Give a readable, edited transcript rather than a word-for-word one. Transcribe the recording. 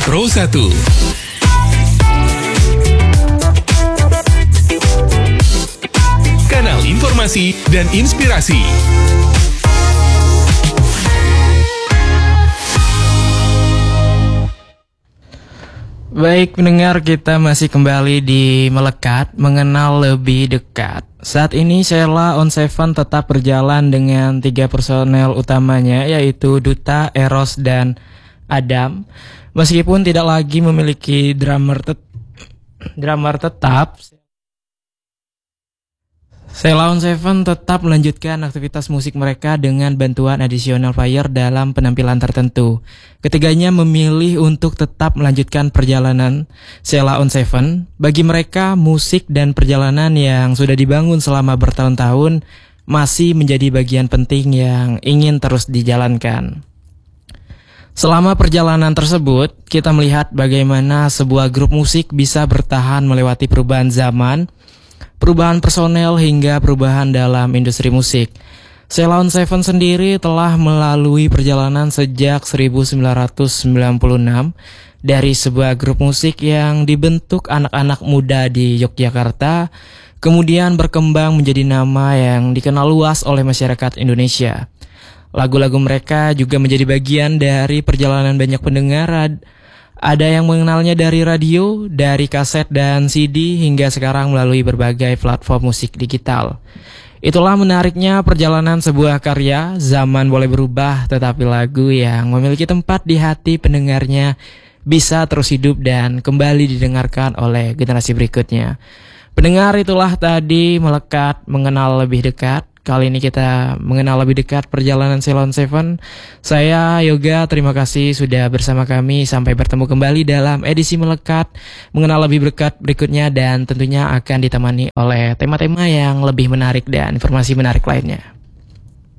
Pro 1. Kanal informasi dan inspirasi. Baik pendengar, kita masih kembali di Melekat, mengenal lebih dekat. Saat ini Sheila on Seven tetap berjalan dengan 3 personel utamanya, yaitu Duta, Eros, dan Adam. Meskipun tidak lagi memiliki drummer tetap, Sheila on Seven tetap melanjutkan aktivitas musik mereka dengan bantuan additional player dalam penampilan tertentu. Ketiganya memilih untuk tetap melanjutkan perjalanan Sheila on Seven. Bagi mereka, musik dan perjalanan yang sudah dibangun selama bertahun-tahun masih menjadi bagian penting yang ingin terus dijalankan. Selama perjalanan tersebut, kita melihat bagaimana sebuah grup musik bisa bertahan melewati perubahan zaman, perubahan personel hingga perubahan dalam industri musik. Sheila on Seven sendiri telah melalui perjalanan sejak 1996 dari sebuah grup musik yang dibentuk anak-anak muda di Yogyakarta, kemudian berkembang menjadi nama yang dikenal luas oleh masyarakat Indonesia. Lagu-lagu mereka juga menjadi bagian dari perjalanan banyak pendengar. Ada yang mengenalnya dari radio, dari kaset dan CD, hingga sekarang melalui berbagai platform musik digital. Itulah menariknya perjalanan sebuah karya. Zaman boleh berubah, tetapi lagu yang memiliki tempat di hati pendengarnya bisa terus hidup dan kembali didengarkan oleh generasi berikutnya. Pendengar, itulah tadi Melekat, mengenal lebih dekat. Kali ini kita mengenal lebih dekat perjalanan Sheila on Seven. Saya Yoga, terima kasih sudah bersama kami. Sampai bertemu kembali dalam edisi Melekat, mengenal lebih dekat berikutnya, dan tentunya akan ditemani oleh tema-tema yang lebih menarik dan informasi menarik lainnya.